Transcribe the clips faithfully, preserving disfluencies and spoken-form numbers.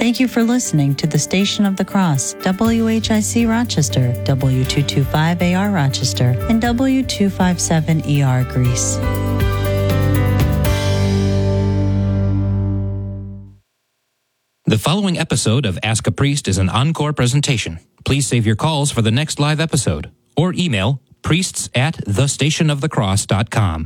Thank you for listening to the Station of the Cross, W H I C Rochester, W two twenty-five A R Rochester, and W two fifty-seven E R Greece. The following episode of Ask a Priest is an encore presentation. Please save your calls for the next live episode or email priests at the station of the cross dot com.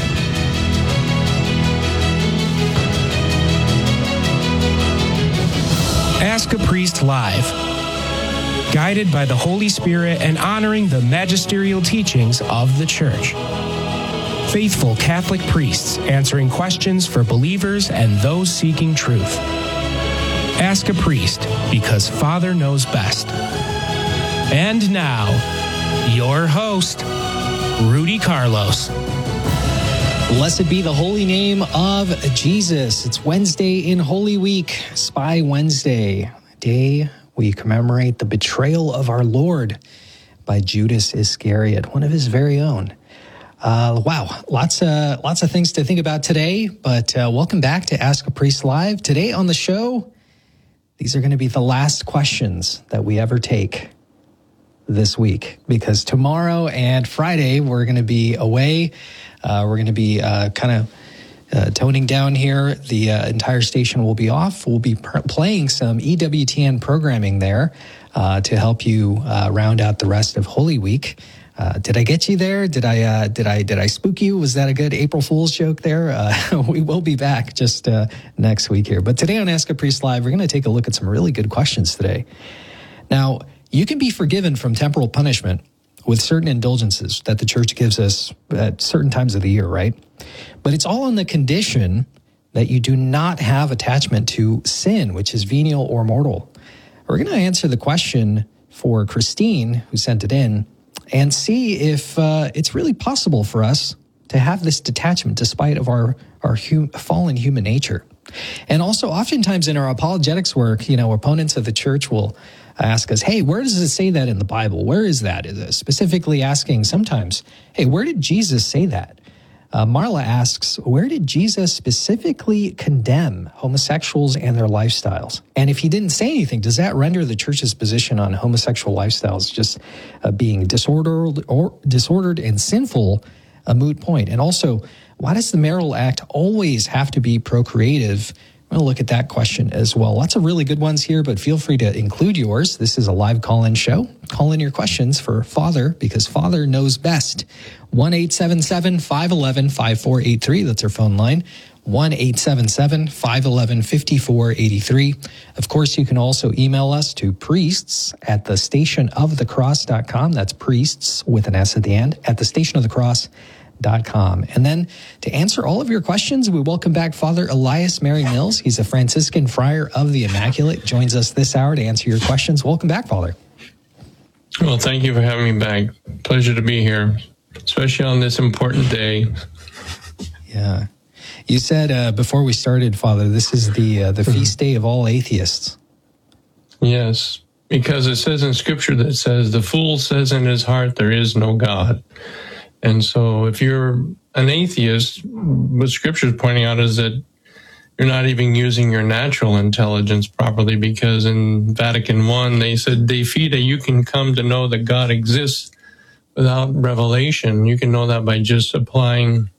Ask a Priest Live. Guided by the Holy Spirit and honoring the magisterial teachings of the Church. Faithful Catholic priests answering questions for believers and those seeking truth. Ask a Priest, because Father knows best. And now, your host, Rudy Carlos. Blessed be the holy name of Jesus. It's Wednesday in Holy Week, Spy Wednesday, a day we commemorate the betrayal of our Lord by Judas Iscariot, one of his very own. Uh, wow, lots of, lots of things to think about today, but uh, welcome back to Ask a Priest Live. Today on the show, these are going to be the last questions that we ever take this week, because tomorrow and Friday we're going to be away. Uh, we're going to be uh, kind of uh, toning down here. The uh, entire station will be off. We'll be pr- playing some E W T N programming there uh, to help you uh, round out the rest of Holy Week. Uh, did I get you there? Did I? Uh, did I? Did I spook you? Was that a good April Fool's joke there? Uh, we will be back just uh, next week here. But today on Ask a Priest Live, we're going to take a look at some really good questions today. Now, you can be forgiven from temporal punishment with certain indulgences that the church gives us at certain times of the year, right? But it's all on the condition that you do not have attachment to sin, which is venial or mortal. We're going to answer the question for Christine, who sent it in, and see if uh, it's really possible for us to have this detachment despite of our, our hum- fallen human nature. And also, oftentimes in our apologetics work, you know, opponents of the church will ask us, hey, where does it say that in the Bible? Where is that? Specifically asking sometimes, hey, where did Jesus say that? Uh, Marla asks, where did Jesus specifically condemn homosexuals and their lifestyles? And if he didn't say anything, does that render the church's position on homosexual lifestyles just uh, being disordered or disordered and sinful a moot point? And also, why does the marital act always have to be procreative? I'm going to look at that question as well. Lots of really good ones here, but feel free to include yours. This is a live call-in show. Call in your questions for Father, because Father knows best. one eight seven seven, five one one, five four eight three. That's our phone line. one eight seven seven, five one one, five four eight three. Of course, you can also email us to priests at the station of the cross dot com. That's priests with an S at the end, at the station of the cross dot com. And then to answer all of your questions, we welcome back Father Elias Mary Mills. He's a Franciscan friar of the Immaculate. Joins us this hour to answer your questions. Welcome back, Father. Well, thank you for having me back. Pleasure to be here, especially on this important day. Yeah. You said uh, before we started, Father, this is the uh, the feast day of all atheists. Yes, because it says in Scripture that says, the fool says in his heart, there is no God. And so if you're an atheist, what Scripture is pointing out is that you're not even using your natural intelligence properly, because in Vatican One, they said, de fide, you can come to know that God exists without revelation. You can know that by just applying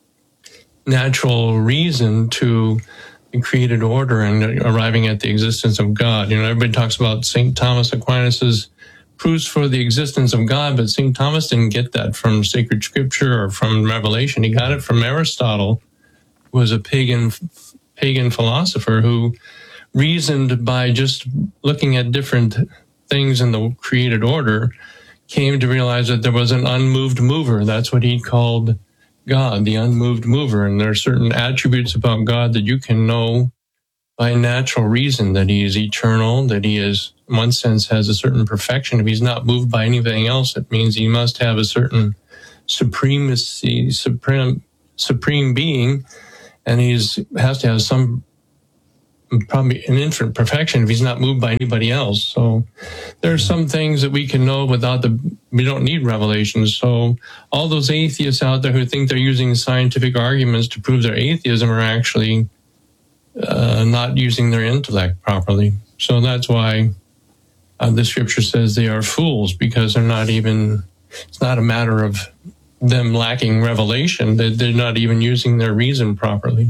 natural reason to the created order and arriving at the existence of God. You know, everybody talks about Saint Thomas Aquinas's proofs for the existence of God, but Saint Thomas didn't get that from sacred scripture or from revelation. He got it from Aristotle, who was a pagan pagan philosopher who reasoned by just looking at different things in the created order, came to realize that there was an unmoved mover. That's what he called God, the unmoved mover. And there are certain attributes about God that you can know by natural reason, that he is eternal, that he is, in one sense, has a certain perfection. If he's not moved by anything else, it means he must have a certain supremacy, supreme, supreme being, and he's has to have some, probably an infinite perfection if he's not moved by anybody else. So there are some things that we can know without the, we don't need revelations. So all those atheists out there who think they're using scientific arguments to prove their atheism are actually uh, not using their intellect properly. So that's why uh, the scripture says they are fools, because they're not even, it's not a matter of them lacking revelation, that they're not even using their reason properly.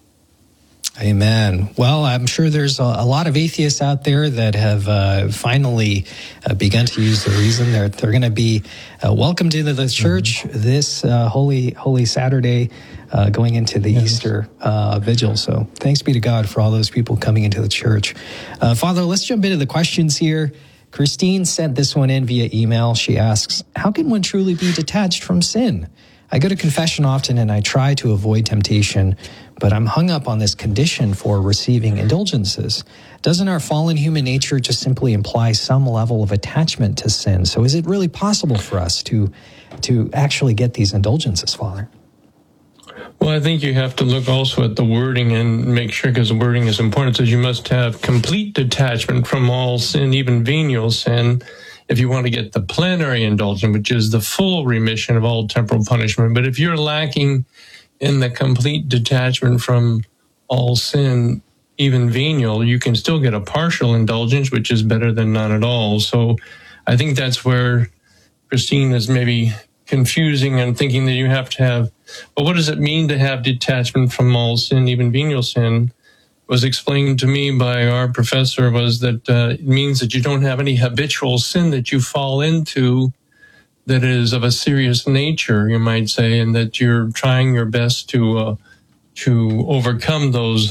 Amen. Well, I'm sure there's a, a lot of atheists out there that have uh, finally uh, begun to use the reason. They're they're going to be uh, welcomed into the church mm-hmm. this uh, holy Holy Saturday, uh, going into the yes. Easter uh, vigil. So thanks be to God for all those people coming into the church. Uh, Father, let's jump into the questions here. Christine sent this one in via email. She asks, "How can one truly be detached from sin? I go to confession often and I try to avoid temptation, but I'm hung up on this condition for receiving indulgences. Doesn't our fallen human nature just simply imply some level of attachment to sin? So is it really possible for us to to actually get these indulgences, Father?" Well, I think you have to look also at the wording and make sure, because the wording is important. It says you must have complete detachment from all sin, even venial sin, if you want to get the plenary indulgence, which is the full remission of all temporal punishment. But if you're lacking in the complete detachment from all sin, even venial, you can still get a partial indulgence, which is better than none at all. So I think that's where Christine is maybe confusing and thinking that you have to have, well, what does it mean to have detachment from all sin, even venial sin? Was explained to me by our professor was that uh, it means that you don't have any habitual sin that you fall into that is of a serious nature, you might say, and that you're trying your best to uh, to overcome those.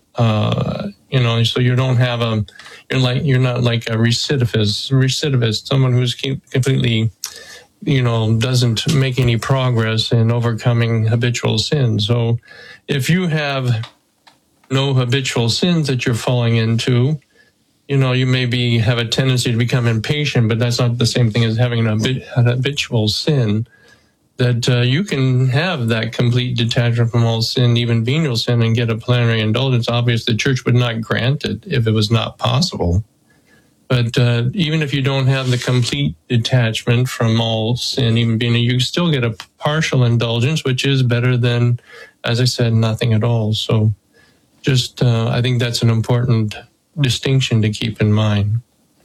Uh, you know, so you don't have a you're like you're not like a recidivist, recidivist, someone who's completely, you know, doesn't make any progress in overcoming habitual sin. So, if you have no habitual sins that you're falling into, you know, you maybe have a tendency to become impatient, but that's not the same thing as having an habitual sin. That uh, you can have that complete detachment from all sin, even venial sin, and get a plenary indulgence. Obviously, the church would not grant it if it was not possible. But uh, even if you don't have the complete detachment from all sin, even venial, you still get a partial indulgence, which is better than, as I said, nothing at all. So just, uh, I think that's an important distinction to keep in mind.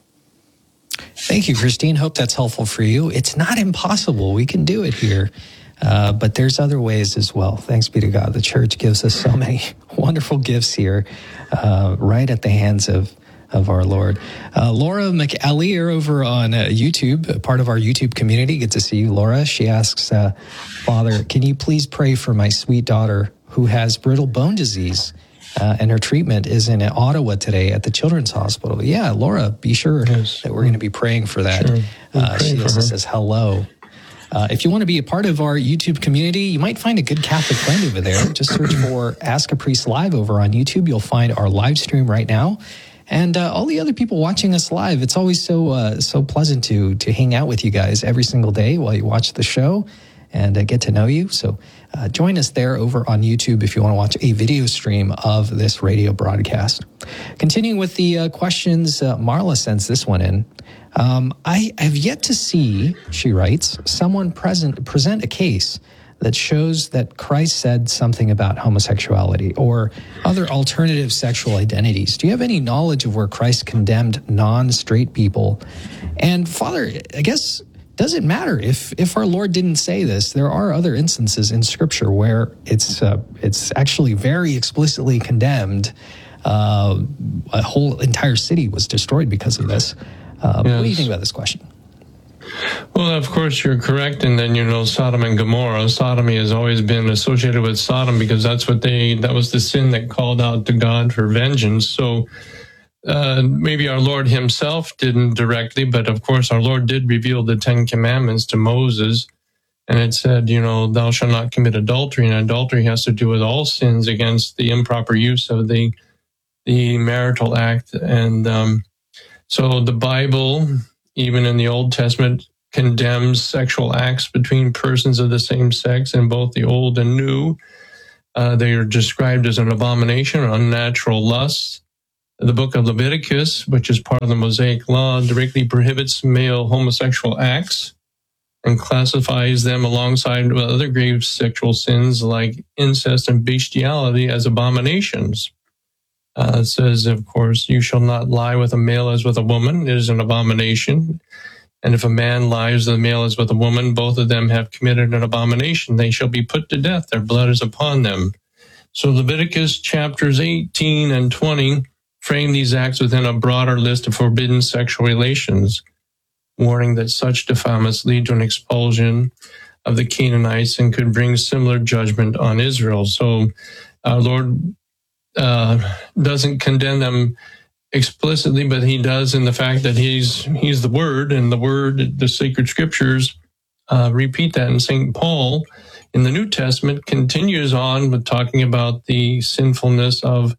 Thank you, Christine. Hope that's helpful for you. It's not impossible. We can do it here. Uh, but there's other ways as well. Thanks be to God. The church gives us so many wonderful gifts here, uh, right at the hands of, of our Lord. Uh, Laura McAleer over on uh, YouTube, part of our YouTube community. Good to see you, Laura. She asks, uh, Father, can you please pray for my sweet daughter who has brittle bone disease? Uh, and her treatment is in Ottawa today at the Children's Hospital. Yeah, Laura, be sure yes. that we're going to be praying for that. Sure. Uh, she also says hello. Uh, if you want to be a part of our YouTube community, you might find a good Catholic friend over there. Just search for Ask a Priest Live over on YouTube. You'll find our live stream right now. And uh, all the other people watching us live, it's always so uh, so pleasant to to hang out with you guys every single day while you watch the show and uh, get to know you. So uh, join us there over on YouTube if you want to watch a video stream of this radio broadcast. Continuing with the uh, questions, uh, Marla sends this one in. Um, I have yet to see, she writes, someone present present a case that shows that Christ said something about homosexuality or other alternative sexual identities. Do you have any knowledge of where Christ condemned non-straight people? And Father, I guess, does it matter if if our Lord didn't say this? There are other instances in Scripture where it's uh, it's actually very explicitly condemned. Uh, a whole entire city was destroyed because of this. Uh, yes. What do you think about this question? Well, of course, you're correct. And then, you know, Sodom and Gomorrah. Sodomy has always been associated with Sodom because that's what they, that was the sin that called out to God for vengeance. So uh, maybe our Lord himself didn't directly, but of course, our Lord did reveal the Ten Commandments to Moses. And it said, you know, thou shalt not commit adultery. And adultery has to do with all sins against the improper use of the, the marital act. And um, so the Bible, even in the Old Testament, condemns sexual acts between persons of the same sex in both the Old and New. Uh, they are described as an abomination or unnatural lust. The book of Leviticus, which is part of the Mosaic Law, directly prohibits male homosexual acts and classifies them alongside with other grave sexual sins like incest and bestiality as abominations. Uh, it says, of course, you shall not lie with a male as with a woman. It is an abomination. And if a man lies with a male as with a woman, both of them have committed an abomination. They shall be put to death. Their blood is upon them. So Leviticus chapters eighteen and twenty frame these acts within a broader list of forbidden sexual relations, warning that such defilements lead to an expulsion of the Canaanites and could bring similar judgment on Israel. So our Lord uh, doesn't condemn them explicitly, but he does in the fact that he's he's the Word, and the Word, the sacred scriptures, uh, repeat that. And Saint Paul in the New Testament continues on with talking about the sinfulness of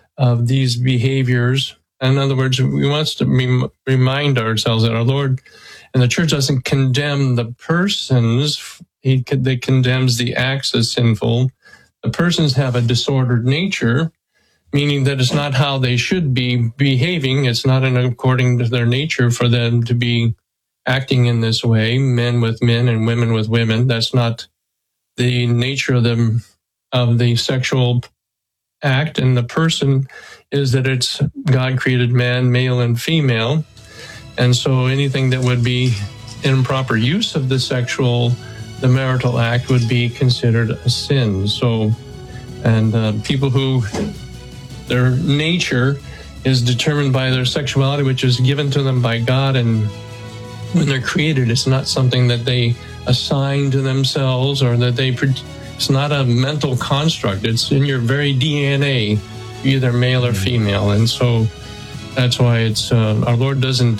of these behaviors. In other words, we want to rem- remind ourselves that our Lord and the church doesn't condemn the persons. He they condemns the acts as sinful. The persons have a disordered nature, meaning that it's not how they should be behaving. It's not in according to their nature for them to be acting in this way, men with men and women with women. That's not the nature of the, of the sexual act. And the person is that it's God created man, male and female. And so anything that would be improper use of the sexual, the marital act would be considered a sin. So, and uh, people who, their nature is determined by their sexuality, which is given to them by God. And when they're created, it's not something that they assign to themselves or that they, it's not a mental construct. It's in your very D N A, either male or female. And so that's why it's, uh, our Lord doesn't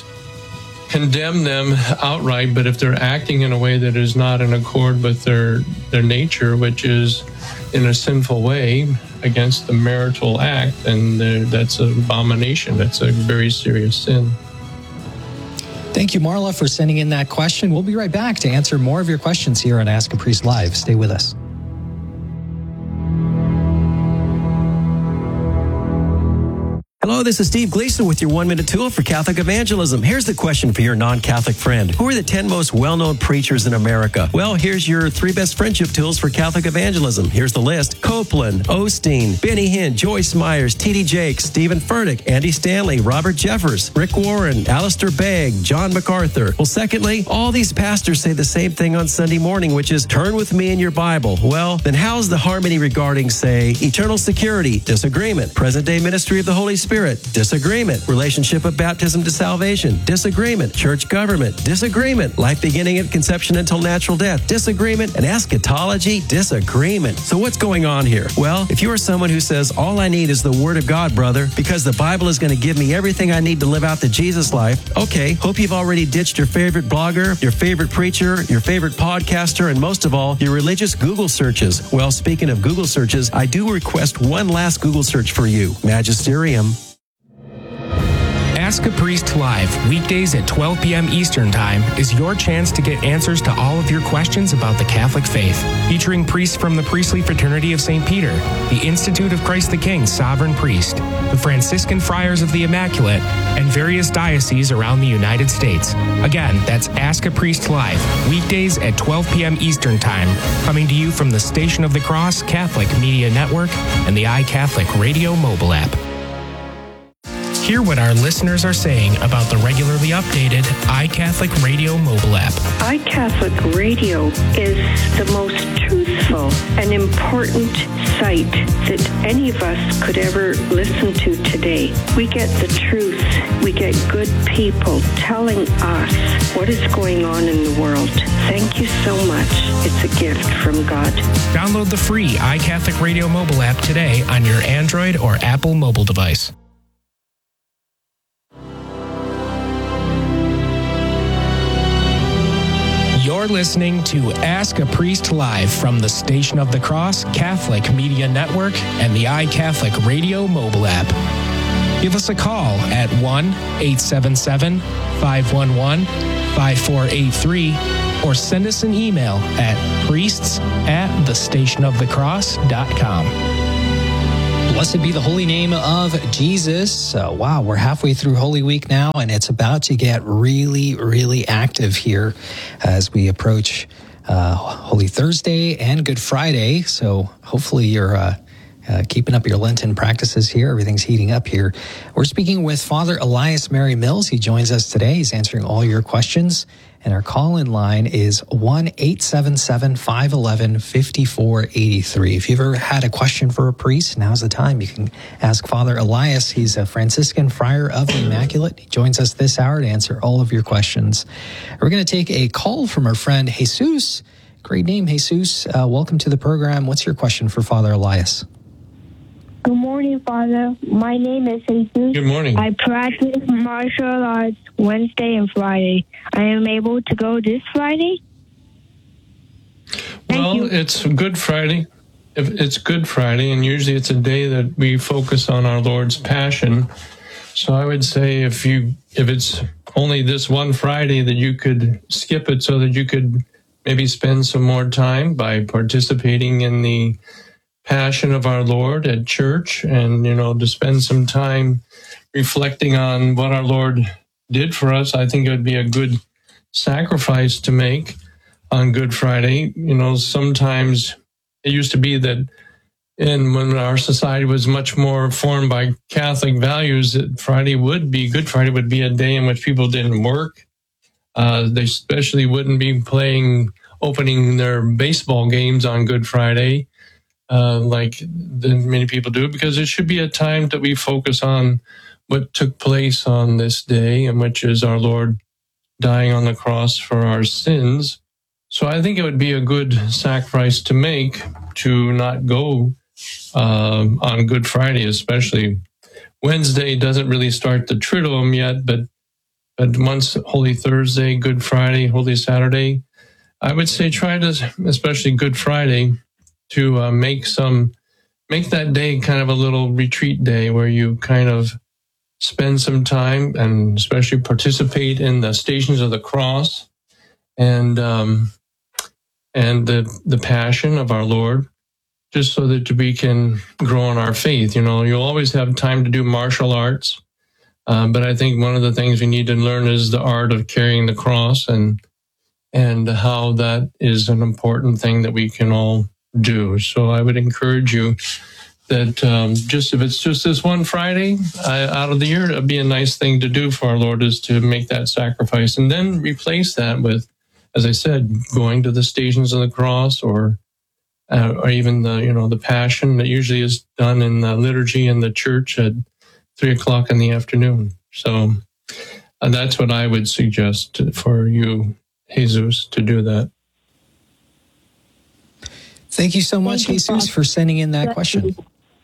condemn them outright, but if they're acting in a way that is not in accord with their, their nature, which is in a sinful way against the marital act, and that's an abomination. That's a very serious sin. Thank you, Marla, for sending in that question. We'll be right back to answer more of your questions here on Ask a Priest Live. Stay with us. Hello, this is Steve Gleason with your one-minute tool for Catholic evangelism. Here's the question for your non-Catholic friend. Who are the ten most well-known preachers in America? Well, here's your three best friendship tools for Catholic evangelism. Here's the list. Copeland, Osteen, Benny Hinn, Joyce Myers, T D Jakes, Stephen Furtick, Andy Stanley, Robert Jeffers, Rick Warren, Alistair Begg, John MacArthur. Well, secondly, all these pastors say the same thing on Sunday morning, which is turn with me in your Bible. Well, then how's the harmony regarding, say, eternal security? Disagreement. Present-day ministry of the Holy Spirit? Disagreement. Relationship of baptism to salvation? Disagreement. Church government? Disagreement. Life beginning at conception until natural death? Disagreement. And eschatology? Disagreement. So what's going on here? Well, if you are someone who says, all I need is the Word of God, brother, because the Bible is going to give me everything I need to live out the Jesus life, okay, hope you've already ditched your favorite blogger, your favorite preacher, your favorite podcaster, and most of all, your religious Google searches. Well, speaking of Google searches, I do request one last Google search for you. Magisterium. Ask a Priest Live, weekdays at twelve p.m. Eastern Time, is your chance to get answers to all of your questions about the Catholic faith. Featuring priests from the Priestly Fraternity of Saint Peter, the Institute of Christ the King Sovereign Priest, the Franciscan Friars of the Immaculate, and various dioceses around the United States. Again, that's Ask a Priest Live, weekdays at twelve p.m. Eastern Time, coming to you from the Station of the Cross Catholic Media Network and the iCatholic Radio mobile app. Hear what our listeners are saying about the regularly updated iCatholic Radio mobile app. iCatholic Radio is the most truthful and important site that any of us could ever listen to today. We get the truth. We get good people telling us what is going on in the world. Thank you so much. It's a gift from God. Download the free iCatholic Radio mobile app today on your Android or Apple mobile device. You're listening to Ask a Priest Live from the Station of the Cross Catholic Media Network and the iCatholic Radio mobile app. Give us a call at one eight seven seven, five one one, five four eight three or send us an email at priests at the station of the cross dot com. Blessed be the holy name of Jesus. Uh, wow, we're halfway through Holy Week now, and it's about to get really, really active here as we approach uh, Holy Thursday and Good Friday. So hopefully you're uh, uh, keeping up your Lenten practices here. Everything's heating up here. We're speaking with Father Elias Mary Mills. He joins us today. He's answering all your questions. And our call-in line is one eight seven seven, five one one, five four eight three. If you've ever had a question for a priest, now's the time. You can ask Father Elias. He's a Franciscan friar of the Immaculate. He joins us this hour to answer all of your questions. We're going to take a call from our friend Jesus. Great name, Jesus. Uh, welcome to the program. What's your question for Father Elias? Good morning, Father. My name is Jesus. Good morning. I practice martial arts Wednesday and Friday. I am able to go this Friday? Thank well, you. It's Good Friday. If it's Good Friday, and usually it's a day that we focus on our Lord's Passion. So I would say if you if it's only this one Friday, that you could skip it so that you could maybe spend some more time by participating in the Passion of our Lord at church, and, you know, to spend some time reflecting on what our Lord did for us. I think it would be a good sacrifice to make on Good Friday. You know, sometimes it used to be that in when our society was much more formed by Catholic values, that Friday would be, Good Friday would be a day in which people didn't work. Uh, they especially wouldn't be playing, opening their baseball games on Good Friday. Uh, like the, many people do, because it should be a time that we focus on what took place on this day, and which is our Lord dying on the cross for our sins. So I think it would be a good sacrifice to make to not go uh, on Good Friday, especially. Wednesday doesn't really start the Triduum yet, but, but once Holy Thursday, Good Friday, Holy Saturday, I would say try to, especially Good Friday, to uh, make some, make that day kind of a little retreat day where you kind of spend some time and especially participate in the Stations of the Cross and um, and the the Passion of our Lord, just so that we can grow in our faith. You know, you'll always have time to do martial arts, uh, but I think one of the things we need to learn is the art of carrying the cross, and and how that is an important thing that we can all do. So I would encourage you that um, just if it's just this one Friday uh, out of the year, it'd be a nice thing to do for our Lord, is to make that sacrifice, and then replace that with, as I said, going to the Stations of the Cross, or uh, or even the you know the Passion that usually is done in the liturgy in the church at three o'clock in the afternoon. So uh, that's what I would suggest for you, Jesus, to do that. Thank you so much, Thank you, Jesus, Father. for sending in that question. You're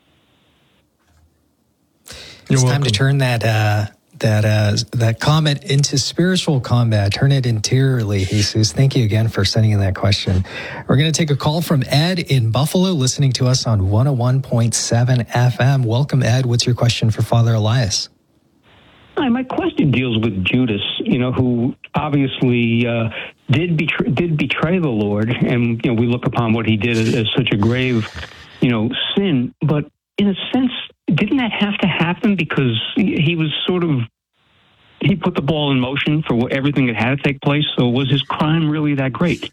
It's time welcome. to turn that uh, that uh, that comment into spiritual combat. Turn it interiorly, Jesus. Thank you again for sending in that question. We're going to take a call from Ed in Buffalo, listening to us on one oh one point seven F M. Welcome, Ed. What's your question for Father Elias? Hi, my question deals with Judas, you know, who obviously uh, did betray, did betray the Lord, and you know we look upon what he did as, as such a grave, you know, sin. But in a sense, didn't that have to happen because he, he was sort of he put the ball in motion for what, everything that had to take place? So was his crime really that great?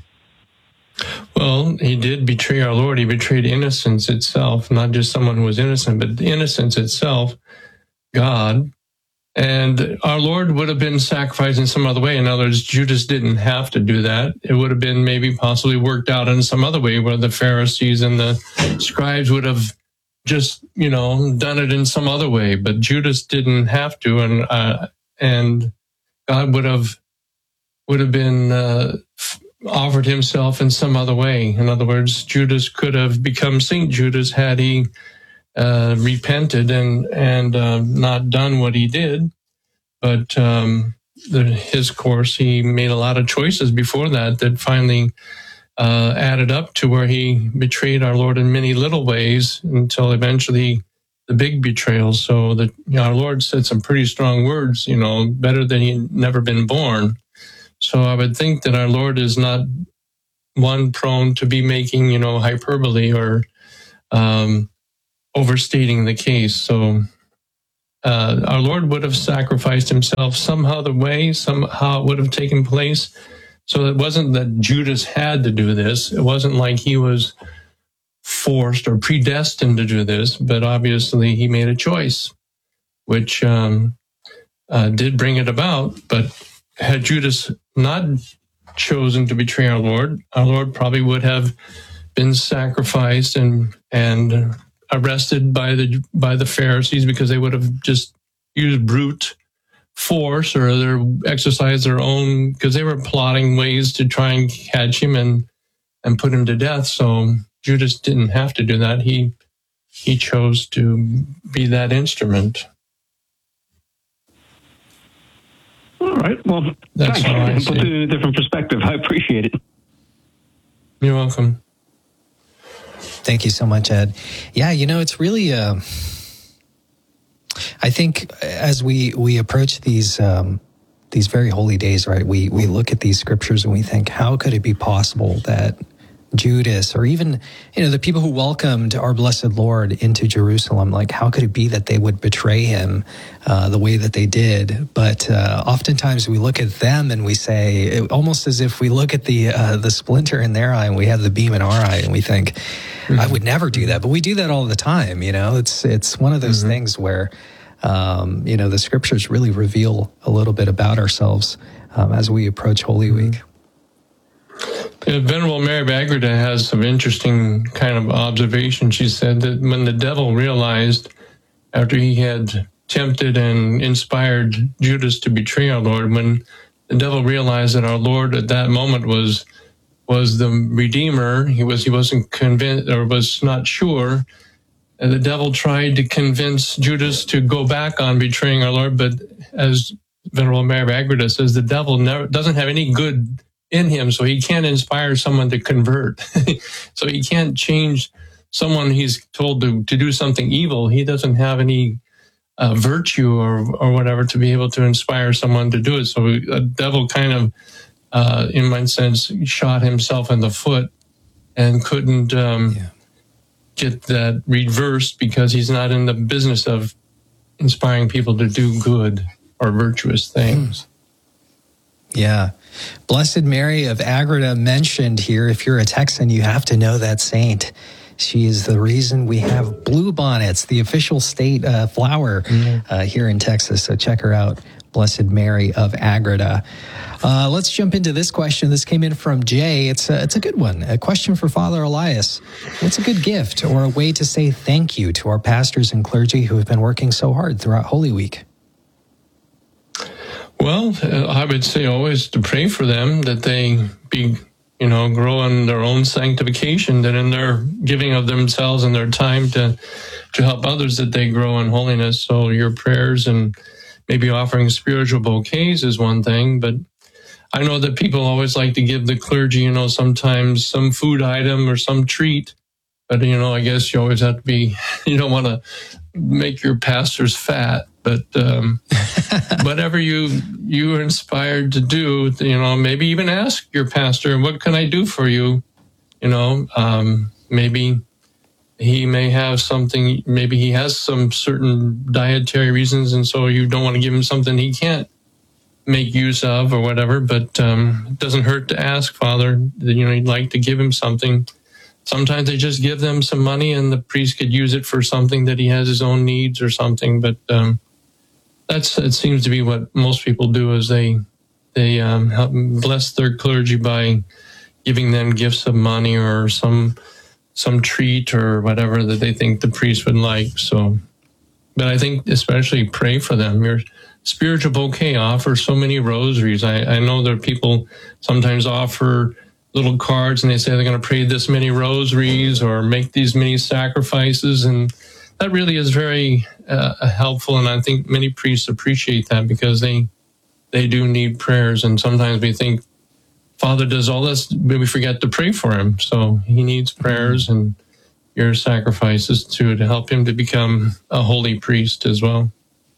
Well, he did betray our Lord. He betrayed innocence itself, not just someone who was innocent, but the innocence itself, God. And our Lord would have been sacrificed in some other way. In other words, Judas didn't have to do that. It would have been maybe possibly worked out in some other way, where the Pharisees and the scribes would have just, you know, done it in some other way. But Judas didn't have to, and uh, and God would have would have been uh, offered himself in some other way. In other words, Judas could have become Saint Judas had he Uh, repented and and uh, not done what he did, but um, the, his course, he made a lot of choices before that that finally uh, added up to where he betrayed our Lord in many little ways until eventually the big betrayal. So that you know, our Lord said some pretty strong words, you know, better than he'd never been born. So I would think that our Lord is not one prone to be making, you know, hyperbole or um, overstating the case. So uh, our Lord would have sacrificed himself somehow the way, somehow it would have taken place. So it wasn't that Judas had to do this. It wasn't like he was forced or predestined to do this, but obviously he made a choice, which um, uh, did bring it about. But had Judas not chosen to betray our Lord, our Lord probably would have been sacrificed and and arrested by the by the Pharisees, because they would have just used brute force or their exercise their own, because they were plotting ways to try and catch him and and put him to death. So Judas didn't have to do that. He he chose to be that instrument. All right. Well, That's thanks. how I Put see it it. in a different perspective. I appreciate it. You're welcome. Thank you so much, Ed. Yeah, you know, it's really, uh, I think as we, we approach these, um, these very holy days, right, we, we look at these scriptures and we think, how could it be possible that Judas, or even, you know, the people who welcomed our blessed Lord into Jerusalem, like, how could it be that they would betray him uh, the way that they did? But uh, oftentimes we look at them and we say, it, almost as if we look at the uh, the splinter in their eye and we have the beam in our eye, and we think, mm-hmm. I would never do that. But we do that all the time. You know, it's it's one of those mm-hmm. things where, um, you know, the scriptures really reveal a little bit about ourselves um, as we approach Holy mm-hmm. Week. Yeah, Venerable Mary of Agreda has some interesting kind of observation. She said that when the devil realized, after he had tempted and inspired Judas to betray our Lord, when the devil realized that our Lord at that moment was was the Redeemer, he was he wasn't convinced, or was not sure, and the devil tried to convince Judas to go back on betraying our Lord. But as Venerable Mary of Agreda says, the devil never doesn't have any good in him, so he can't inspire someone to convert. So he can't change someone he's told to, to do something evil. He doesn't have any uh, virtue or or whatever to be able to inspire someone to do it. So the devil kind of, uh, in one sense, shot himself in the foot and couldn't um, yeah. get that reversed, because he's not in the business of inspiring people to do good or virtuous things. Yeah. Blessed Mary of Agreda mentioned here. If you're a Texan, you have to know that saint. She is the reason we have blue bonnets, the official state uh, flower mm-hmm. uh, here in Texas. So check her out, Blessed Mary of Agreda. Uh, let's jump into this question. This came in from Jay. It's a, it's a good one. A question for Father Elias. What's a good gift or a way to say thank you to our pastors and clergy who have been working so hard throughout Holy Week? Well, uh, I would say always to pray for them, that they be, you know, grow in their own sanctification, that in their giving of themselves and their time to to help others, that they grow in holiness. So your prayers and maybe offering spiritual bouquets is one thing, but I know that people always like to give the clergy, you know, sometimes some food item or some treat. But, you know, I guess you always have to be, you don't want to make your pastors fat. But um, whatever you you are inspired to do, you know, maybe even ask your pastor, what can I do for you? You know, um, maybe he may have something, maybe he has some certain dietary reasons, and so you don't want to give him something he can't make use of or whatever. But um, it doesn't hurt to ask, Father, that, you know, you'd like to give him something. Sometimes they just give them some money and the priest could use it for something that he has his own needs or something. But um, that's it seems to be what most people do, is they they um, help bless their clergy by giving them gifts of money or some some treat or whatever that they think the priest would like. So, but I think especially pray for them. Your spiritual bouquet offers so many rosaries. I, I know there are people sometimes offer little cards and they say they're going to pray this many rosaries or make these many sacrifices, and that really is very uh, helpful. And I think many priests appreciate that, because they they do need prayers. And sometimes we think Father does all this, but we forget to pray for him. So he needs prayers and your sacrifices too, to help him to become a holy priest as well.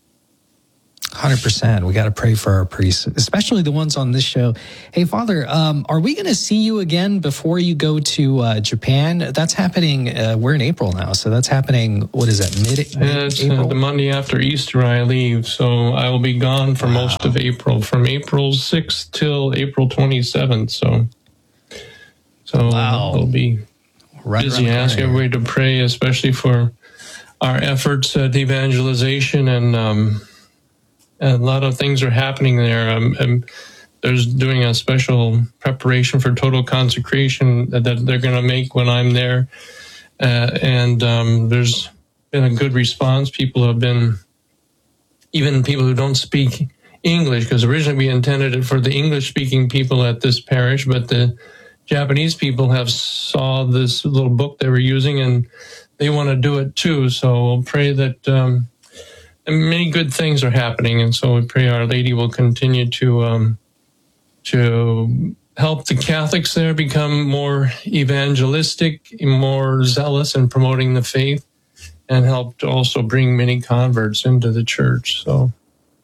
one hundred percent. We got to pray for our priests, especially the ones on this show. Hey, Father, um, are we going to see you again before you go to uh, Japan? That's happening. Uh, we're in April now, so that's happening. What is that? Mid, mid it's April? Uh, the Monday after Easter I leave, so I will be gone for wow. most of April, from April sixth till April twenty-seventh. So, so wow. it'll be right busy. I ask everybody to pray, especially for our efforts at evangelization, and um, a lot of things are happening there. Um, and there's doing a special preparation for total consecration that they're going to make when I'm there, uh, and um, there's been a good response. People have been, even people who don't speak English, because originally we intended it for the English-speaking people at this parish, but the Japanese people have saw this little book they were using, and they want to do it too. So we'll pray that um, many good things are happening, and so we pray Our Lady will continue to um, to help the Catholics there become more evangelistic, more zealous in promoting the faith, and help to also bring many converts into the church. So.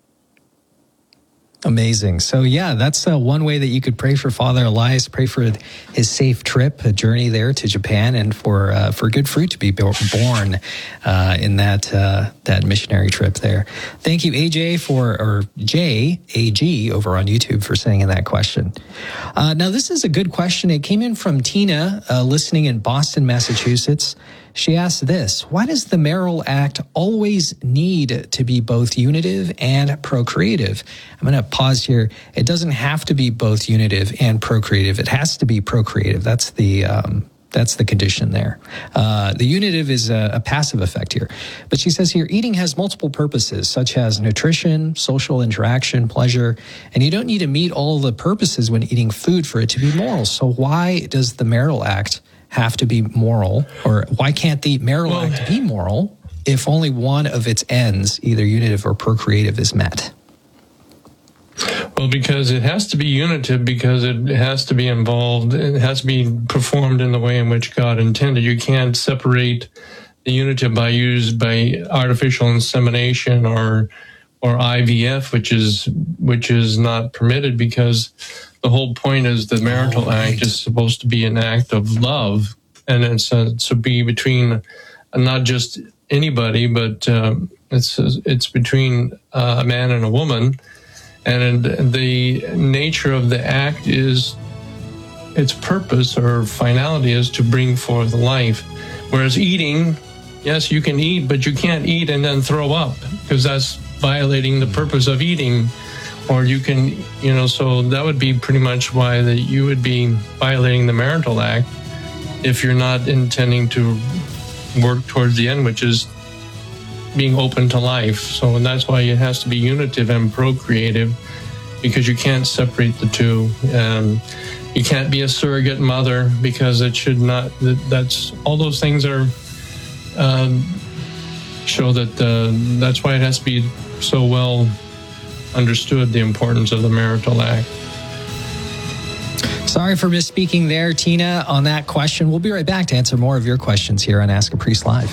Amazing. So yeah, that's uh, one way that you could pray for Father Elias, pray for his safe trip, a journey there to Japan, and for uh, for good fruit to be born uh, in that uh, that missionary trip there. Thank you, A J, for, or J, A G, over on YouTube for sending in that question. Uh, now, this is a good question. It came in from Tina, uh, listening in Boston, Massachusetts. She asked this: why does the marital act always need to be both unitive and procreative? I'm going to pause here. It doesn't have to be both unitive and procreative. It has to be procreative. That's the um, that's the condition there. Uh, the unitive is a, a passive effect here. But she says here, eating has multiple purposes, such as nutrition, social interaction, pleasure, and you don't need to meet all the purposes when eating food for it to be moral. So why does the marital act have to be moral, or why can't the marital well, act be moral if only one of its ends, either unitive or procreative, is met? Well, because it has to be unitive, because it has to be involved, it has to be performed in the way in which God intended. You can't separate the unitive by used by artificial insemination or or I V F, which is which is not permitted, because the whole point is the marital oh, right. act is supposed to be an act of love, and it's uh, to be between not just anybody, but um, it's it's between uh, a man and a woman, and the nature of the act is its purpose or finality is to bring forth life. Whereas eating, yes, you can eat, but you can't eat and then throw up, because that's violating the purpose of eating. Or you can, you know, so that would be pretty much why that you would be violating the marital act if you're not intending to work towards the end, which is being open to life. So that's why it has to be unitive and procreative, because you can't separate the two. Um, you can't be a surrogate mother, because it should not, that, that's, all those things are, um, show that uh, that's why it has to be so well understood, the importance of the marital act. Sorry for misspeaking there, Tina, on that question. We'll be right back to answer more of your questions here on Ask a Priest Live.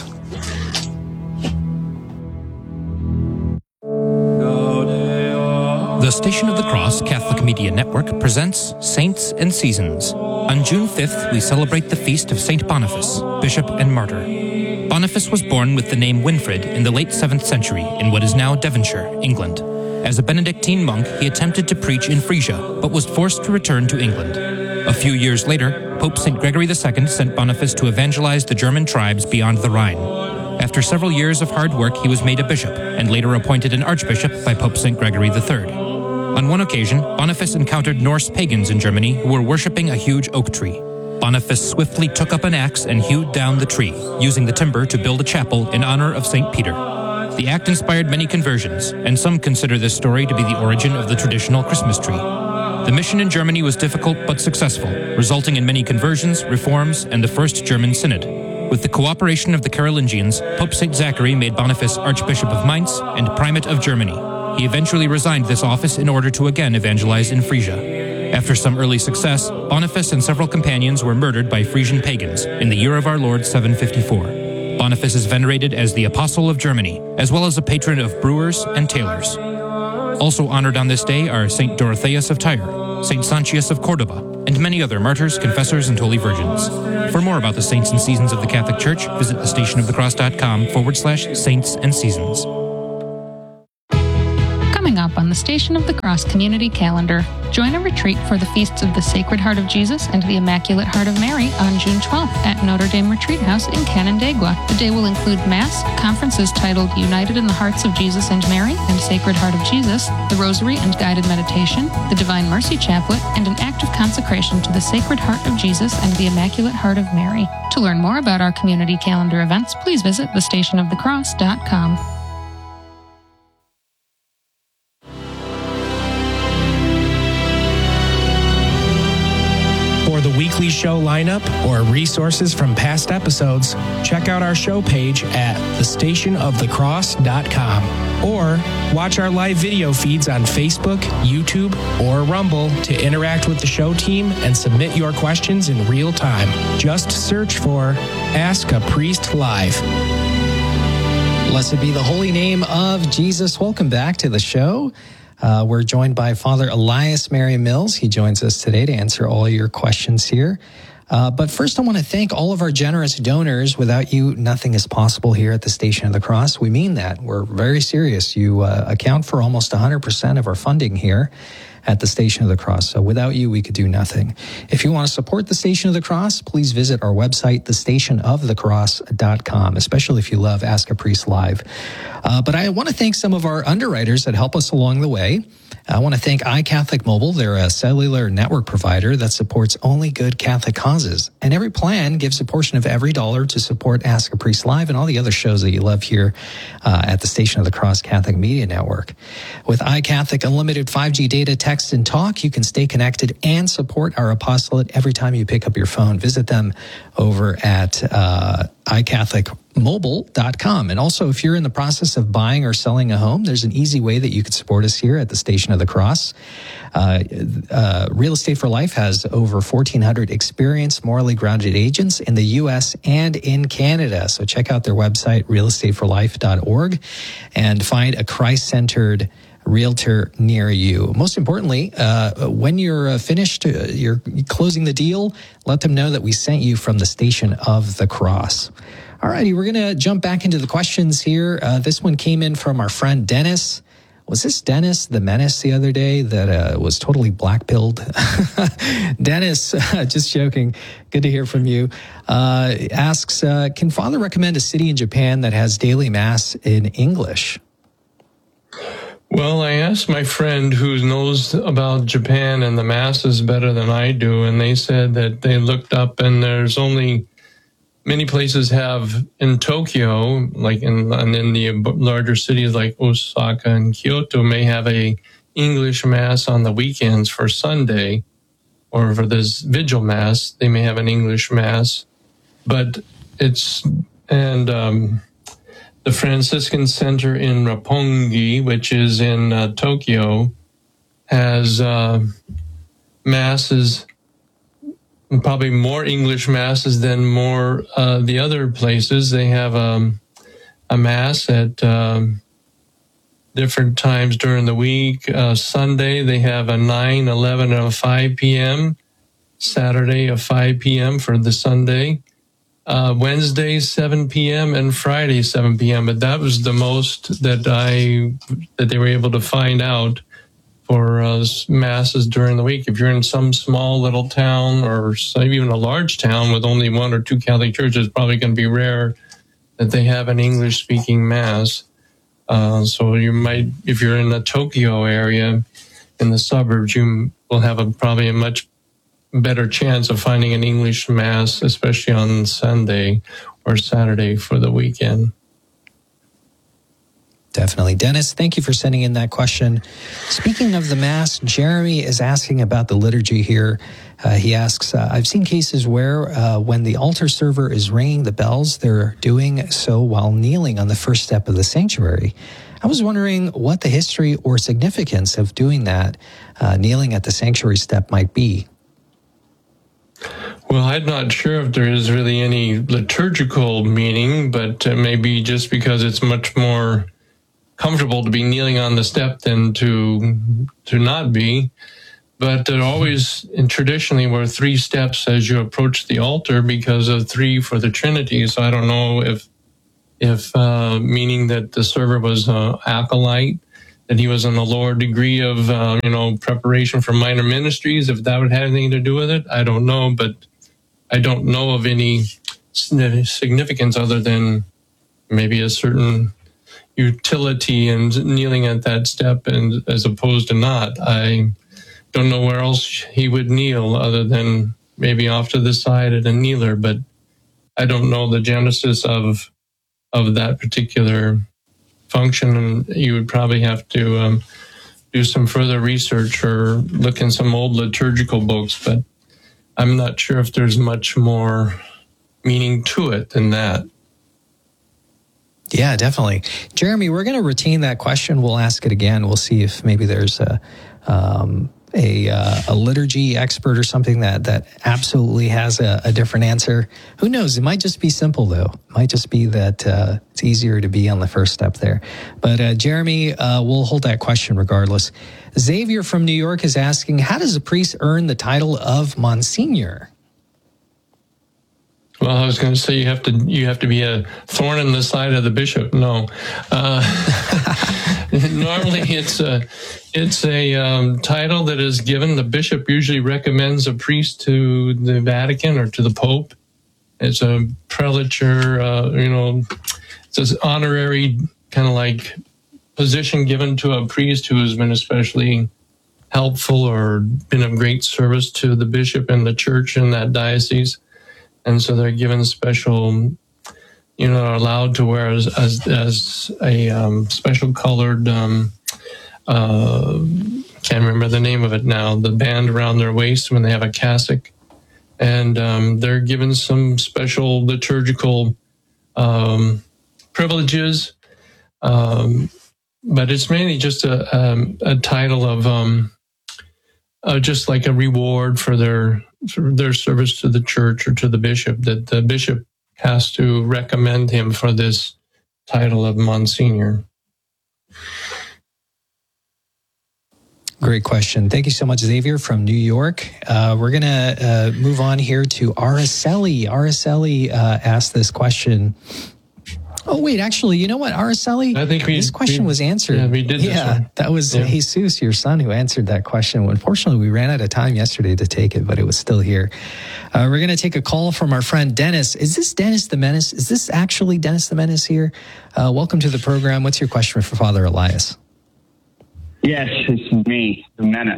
The Station of the Cross Catholic Media Network presents Saints and Seasons. On June fifth, we celebrate the feast of Saint Boniface, Bishop and Martyr. Boniface was born with the name Winfrid in the late seventh century in what is now Devonshire, England. As a Benedictine monk, he attempted to preach in Frisia, but was forced to return to England. A few years later, Pope Saint Gregory the Second sent Boniface to evangelize the German tribes beyond the Rhine. After several years of hard work, he was made a bishop, and later appointed an archbishop by Pope Saint Gregory the Third. On one occasion, Boniface encountered Norse pagans in Germany who were worshipping a huge oak tree. Boniface swiftly took up an axe and hewed down the tree, using the timber to build a chapel in honor of Saint Peter. The act inspired many conversions, and some consider this story to be the origin of the traditional Christmas tree. The mission in Germany was difficult but successful, resulting in many conversions, reforms, and the First German Synod. With the cooperation of the Carolingians, Pope Saint Zachary made Boniface Archbishop of Mainz and Primate of Germany. He eventually resigned this office in order to again evangelize in Frisia. After some early success, Boniface and several companions were murdered by Frisian pagans in the year of our Lord seven fifty-four. Boniface is venerated as the Apostle of Germany, as well as a patron of brewers and tailors. Also honored on this day are Saint Dorotheus of Tyre, Saint Sancius of Cordoba, and many other martyrs, confessors, and holy virgins. For more about the saints and seasons of the Catholic Church, visit thestationofthecross.com forward slash saints and seasons. Coming up on the the Station of the Cross community calendar. Join a retreat for the feasts of the Sacred Heart of Jesus and the Immaculate Heart of Mary on June twelfth at Notre Dame Retreat House in Canandaigua. The day will include Mass, conferences titled United in the Hearts of Jesus and Mary and Sacred Heart of Jesus, the Rosary and Guided Meditation, the Divine Mercy Chaplet, and an act of consecration to the Sacred Heart of Jesus and the Immaculate Heart of Mary. To learn more about our community calendar events, please visit the station of the cross dot com. For the weekly show lineup or resources from past episodes, check out our show page at the station of the cross dot com or watch our live video feeds on Facebook, YouTube, or Rumble to interact with the show team and submit your questions in real time. Just search for Ask a Priest Live. Blessed be the holy name of Jesus. Welcome back to the show. Uh, we're joined by Father Elias Merriam Mills. He joins us today to answer all your questions here. Uh, but first, I want to thank all of our generous donors. Without you, nothing is possible here at the Station of the Cross. We mean that. We're very serious. You uh, account for almost one hundred percent of our funding here at the Station of the Cross. So without you, we could do nothing. If you want to support the Station of the Cross, please visit our website, the station of the cross dot com, especially if you love Ask a Priest Live. Uh, but I want to thank some of our underwriters that help us along the way. I want to thank iCatholic Mobile. They're a cellular network provider that supports only good Catholic causes. And every plan gives a portion of every dollar to support Ask a Priest Live and all the other shows that you love here uh, at the Station of the Cross Catholic Media Network. With iCatholic Unlimited five G data, text, and talk, you can stay connected and support our apostolate every time you pick up your phone. Visit them over at uh, i catholic mobile dot com. And also, if you're in the process of buying or selling a home, there's an easy way that you can support us here at the Station of the Cross. Uh, uh, Real Estate for Life has over fourteen hundred experienced, morally grounded agents in the U S and in Canada. So check out their website, real estate for life dot org, and find a Christ-centered realtor near you. Most importantly, uh, when you're uh, finished, uh, you're closing the deal, let them know that we sent you from the Station of the Cross. All righty, we're going to jump back into the questions here. Uh, this one came in from our friend Dennis. Was this Dennis the Menace the other day that uh, was totally black-pilled? Dennis, uh, just joking. Good to hear from you. Uh, asks, uh, can Father recommend a city in Japan that has daily Mass in English? Well, I asked my friend who knows about Japan and the Masses better than I do, and they said that they looked up and there's only many places have in Tokyo, like in, and in the larger cities like Osaka and Kyoto, may have a English Mass on the weekends for Sunday, or for this Vigil Mass, they may have an English Mass. But it's, and um, the Franciscan Center in Roppongi, which is in uh, Tokyo, has uh, Masses, probably more English Masses than more uh, the other places. They have um, a Mass at um, different times during the week. Uh, Sunday, they have a nine, eleven, and a five p.m. Saturday, a five p.m. for the Sunday. Uh, Wednesday, seven p.m. and Friday, seven p.m. But that was the most that I that they were able to find out for uh, Masses during the week. If you're in some small little town or even a large town with only one or two Catholic churches, it's probably going to be rare that they have an English-speaking Mass. Uh, so you might, if you're in the Tokyo area, in the suburbs, you will have a, probably a much better chance of finding an English Mass, especially on Sunday or Saturday for the weekend. Definitely. Dennis, thank you for sending in that question. Speaking of the Mass, Jeremy is asking about the liturgy here. Uh, he asks, uh, I've seen cases where uh, when the altar server is ringing the bells, they're doing so while kneeling on the first step of the sanctuary. I was wondering what the history or significance of doing that, uh, kneeling at the sanctuary step, might be. Well, I'm not sure if there is really any liturgical meaning, but uh, maybe just because it's much more comfortable to be kneeling on the step than to to not be. But there always, and traditionally, were three steps as you approach the altar because of three for the Trinity. So I don't know if, if uh, meaning that the server was an acolyte that he was in a lower degree of, uh, you know, preparation for minor ministries. If that would have anything to do with it, I don't know, but I don't know of any significance other than maybe a certain utility in kneeling at that step, and as opposed to not. I don't know where else he would kneel other than maybe off to the side at a kneeler, but I don't know the genesis of of that particular function, and you would probably have to um, do some further research or look in some old liturgical books, but I'm not sure if there's much more meaning to it than that. Yeah, definitely. Jeremy, we're going to retain that question. We'll ask it again. We'll see if maybe there's a um, a, uh, a liturgy expert or something that that absolutely has a, a different answer. Who knows? It might just be simple, though. It might just be that uh, it's easier to be on the first step there. But uh, Jeremy, uh, we'll hold that question regardless. Xavier from New York is asking, how does a priest earn the title of Monsignor? Well, I was going to say you have to you have to be a thorn in the side of the bishop. No, uh, normally it's a it's a um, title that is given. The bishop usually recommends a priest to the Vatican or to the Pope. It's a prelature, uh, you know, it's an honorary kind of like position given to a priest who has been especially helpful or been of great service to the bishop and the church in that diocese. And so they're given special, you know, are allowed to wear as as, as a um, special colored, um, uh, can't remember the name of it now, the band around their waist when they have a cassock. And um, they're given some special liturgical um, privileges. Um, but it's mainly just a, um, a title of um, uh, just like a reward for their for their service to the church or to the bishop, that the bishop has to recommend him for this title of Monsignor. Great question. Thank you so much, Xavier from New York. Uh, we're going to uh, move on here to Araceli. Araceli uh, asked this question. Oh, wait, actually, you know what, Araceli? I think we, this question we, was answered. Yeah, we did this Yeah, one. that was yeah. Jesus, your son, who answered that question. Unfortunately, we ran out of time yesterday to take it, but it was still here. Uh, we're going to take a call from our friend Dennis. Is this Dennis the Menace? Is this actually Dennis the Menace here? Uh, welcome to the program. What's your question for Father Elias? Yes, it's me, the Menace.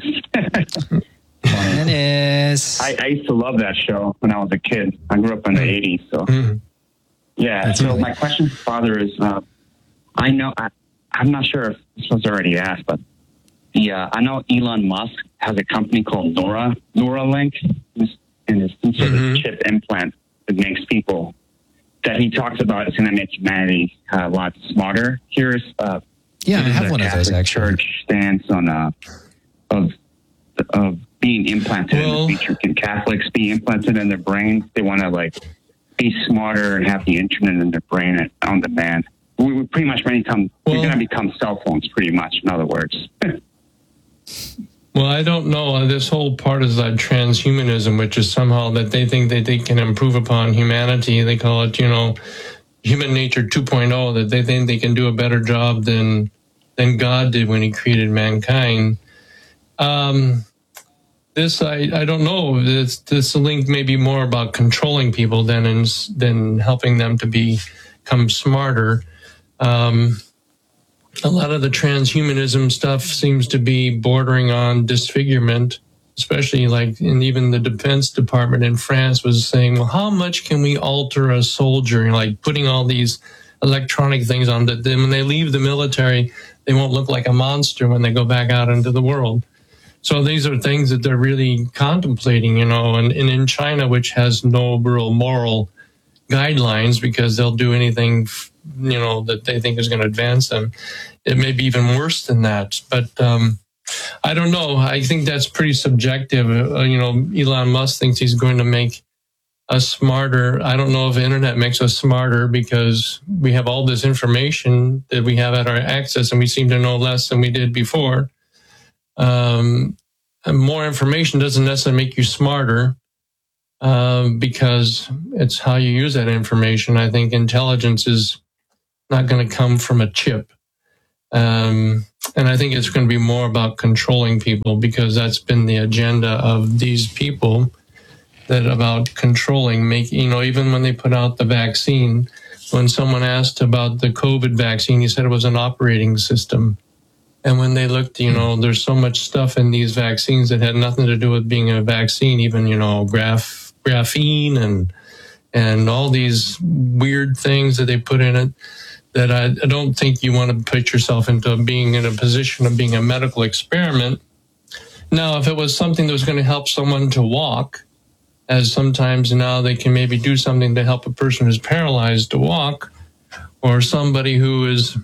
Menace. I, I used to love that show when I was a kid. I grew up in the eighties, so... Mm-hmm. Yeah, That's so really... my question, Father, is uh, I know, I, I'm not sure if this was already asked, but the uh, I know Elon Musk has a company called Neura, Neuralink, and it's some sort mm-hmm. of chip implant that makes people, that he talks about is going to make humanity uh, a lot smarter. Here's uh, yeah, I have one Catholic of those, actually. Church stance on uh, of, of being implanted well, in the future. Can Catholics be implanted in their brains? They want to, like, be smarter and have the internet in their brain on demand. We would pretty much become, well, we're going to become cell phones, pretty much, in other words. Well, I don't know. This whole part is that transhumanism, which is somehow that they think that they can improve upon humanity. They call it, you know, human nature two point oh, that they think they can do a better job than than God did when he created mankind. Um... This, I, I don't know. This, this link may be more about controlling people than in, than helping them to be, become smarter. Um, a lot of the transhumanism stuff seems to be bordering on disfigurement, especially like in even the Defense Department in France was saying, well, how much can we alter a soldier? And like putting all these electronic things on that then when they leave the military, they won't look like a monster when they go back out into the world. So these are things that they're really contemplating, you know, and, and in China, which has no real moral guidelines because they'll do anything, you know, that they think is going to advance them. It may be even worse than that. But um, I don't know. I think that's pretty subjective. Uh, you know, Elon Musk thinks he's going to make us smarter. I don't know if the internet makes us smarter because we have all this information that we have at our access and we seem to know less than we did before. Um, and more information doesn't necessarily make you smarter um, because it's how you use that information. I think intelligence is not going to come from a chip. Um, And I think it's going to be more about controlling people, because that's been the agenda of these people, that about controlling, make, you know, even when they put out the vaccine, when someone asked about the COVID vaccine, he said it was an operating system. And when they looked, you know, there's so much stuff in these vaccines that had nothing to do with being a vaccine, even, you know, graph, graphene and and all these weird things that they put in it, that I, I don't think you want to put yourself into being in a position of being a medical experiment. Now, if it was something that was going to help someone to walk, as sometimes now they can maybe do something to help a person who's paralyzed to walk, or somebody who is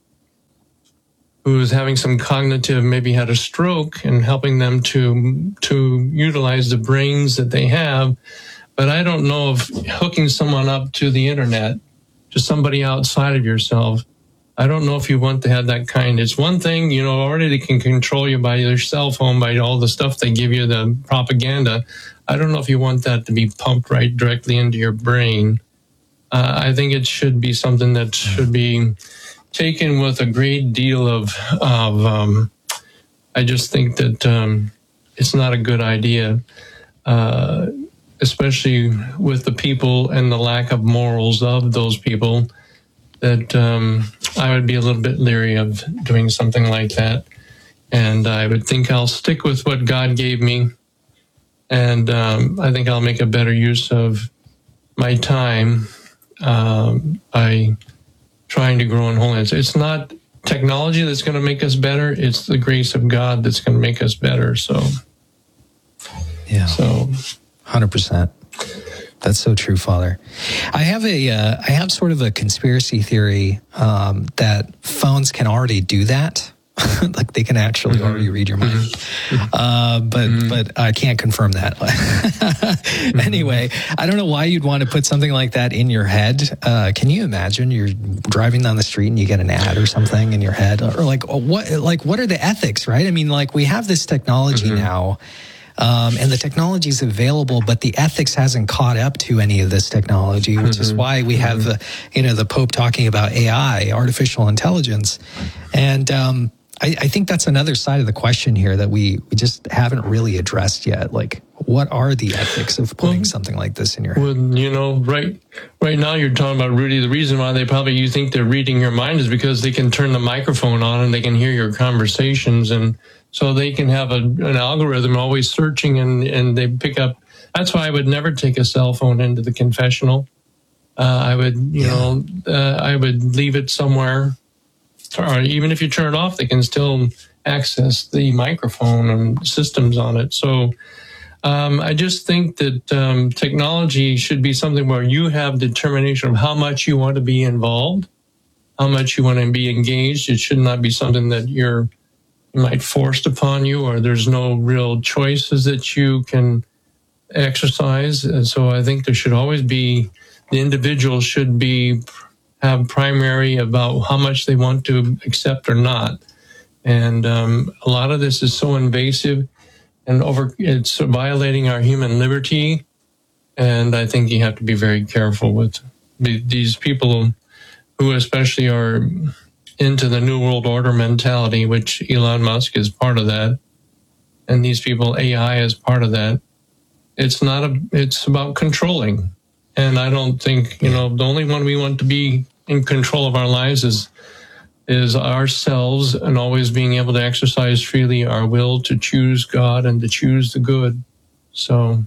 who is having some cognitive, maybe had a stroke, and helping them to to utilize the brains that they have. But I don't know if hooking someone up to the internet, to somebody outside of yourself, I don't know if you want to have that kind. It's one thing, you know, already they can control you by their cell phone, by all the stuff they give you, the propaganda. I don't know if you want that to be pumped right directly into your brain. Uh, I think it should be something that should be taken with a great deal of, of um, I just think that um, it's not a good idea, uh, especially with the people and the lack of morals of those people, that um, I would be a little bit leery of doing something like that. And I would think I'll stick with what God gave me. And um, I think I'll make a better use of my time um, by trying to grow in holiness. It's not technology that's going to make us better. It's the grace of God that's going to make us better. So, yeah. So, one hundred percent. That's so true, Father. I have a, uh, I have sort of a conspiracy theory um, that phones can already do that. Like they can actually mm-hmm. already read your mind, mm-hmm. uh, but mm-hmm. but I can't confirm that. mm-hmm. Anyway, I don't know why you'd want to put something like that in your head. Uh, can you imagine you're driving down the street and you get an ad or something in your head, or like what like what are the ethics, right? I mean, like we have this technology mm-hmm. now. Um, and the technology is available, but the ethics hasn't caught up to any of this technology, which mm-hmm. is why we have the, you know, the Pope talking about A I, artificial intelligence. And um, I, I think that's another side of the question here that we, we just haven't really addressed yet. Like, what are the ethics of putting well, something like this in your head? Well, you know, right, right now you're talking about, Rudy, the reason why they probably, you think they're reading your mind is because they can turn the microphone on and they can hear your conversations, and so they can have a, an algorithm always searching, and, and they pick up. That's why I would never take a cell phone into the confessional. Uh, I would, you yeah. know, uh, I would leave it somewhere. Or even if you turn it off, they can still access the microphone and systems on it. So um, I just think that um, technology should be something where you have determination of how much you want to be involved, how much you want to be engaged. It should not be something that you're might forced upon you, or there's no real choices that you can exercise. And so I think there should always be, the individual should be, have primary about how much they want to accept or not. And um, a lot of this is so invasive and over, it's violating our human liberty. And I think you have to be very careful with these people who especially are into the New World Order mentality, which Elon Musk is part of that. And these people, A I is part of that. It's not a, it's about controlling. And I don't think, you know, the only one we want to be in control of our lives is, is ourselves, and always being able to exercise freely our will to choose God and to choose the good. So.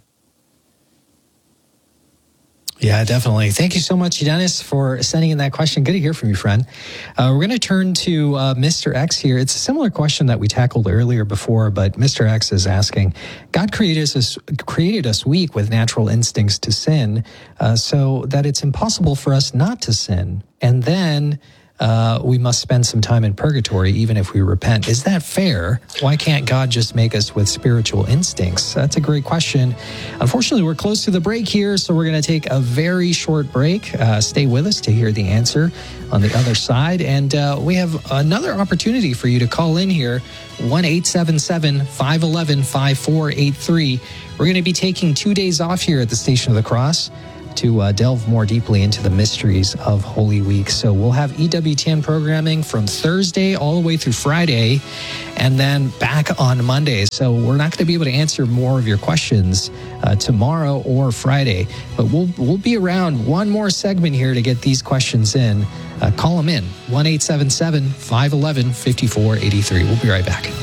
Yeah, definitely. Thank you so much, Dennis, for sending in that question. Good to hear from you, friend. Uh, we're going to turn to uh, Mister X here. It's a similar question that we tackled earlier before, but Mister X is asking, God created us, created us weak with natural instincts to sin, uh, so that it's impossible for us not to sin. And then uh, we must spend some time in purgatory, even if we repent. Is that fair? Why can't God just make us with spiritual instincts? That's a great question. Unfortunately, we're close to the break here, so we're going to take a very short break. Uh, stay with us to hear the answer on the other side. And uh, we have another opportunity for you to call in here, one eight seven seven, five one one, five four eight three. We're going to be taking two days off here at the Station of the Cross. to uh, delve more deeply into the mysteries of Holy Week. So we'll have E W T N programming from Thursday all the way through Friday, and then back on Monday. So we're not going to be able to answer more of your questions uh, tomorrow or Friday, but we'll we'll be around one more segment here to get these questions in. Uh, call them in, one eight seven seven, five one one, five four eight three. We'll be right back.